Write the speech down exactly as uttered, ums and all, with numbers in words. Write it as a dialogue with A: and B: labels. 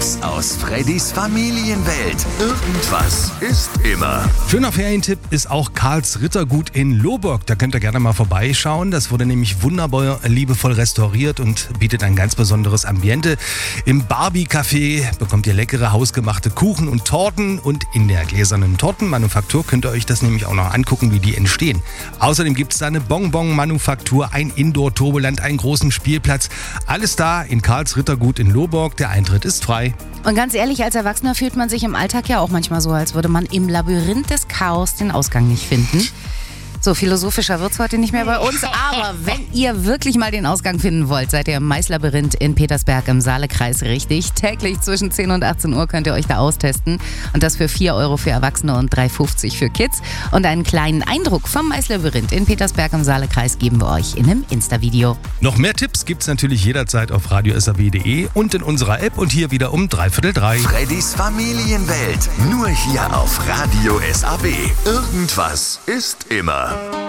A: Tipps aus Freddys Familienwelt. Irgendwas ist immer.
B: Schöner Ferientipp ist auch Karls Rittergut in Lohburg. Da könnt ihr gerne mal vorbeischauen. Das wurde nämlich wunderbar liebevoll restauriert und bietet ein ganz besonderes Ambiente. Im Barbie-Café bekommt ihr leckere hausgemachte Kuchen und Torten und in der gläsernen Tortenmanufaktur könnt ihr euch das nämlich auch noch angucken, wie die entstehen. Außerdem gibt es da eine Bonbon-Manufaktur, ein Indoor-Turboland, einen großen Spielplatz. Alles da in Karls Rittergut in Lohburg. Der Eintritt ist frei.
C: Und ganz ehrlich, als Erwachsener fühlt man sich im Alltag ja auch manchmal so, als würde man im Labyrinth des Chaos den Ausgang nicht finden. So philosophischer wird's heute nicht mehr bei uns, aber wenn ihr wirklich mal den Ausgang finden wollt, seid ihr im Maislabyrinth in Petersberg im Saalekreis richtig. Täglich zwischen zehn und achtzehn Uhr könnt ihr euch da austesten und das für vier Euro für Erwachsene und drei fünfzig für Kids. Und einen kleinen Eindruck vom Maislabyrinth in Petersberg im Saalekreis geben wir euch in einem Insta-Video.
B: Noch mehr Tipps gibt's natürlich jederzeit auf radio s a b punkt de und in unserer App und hier wieder um dreiviertel drei.
A: Freddys Familienwelt. Nur hier auf Radio S A B. Irgendwas ist immer.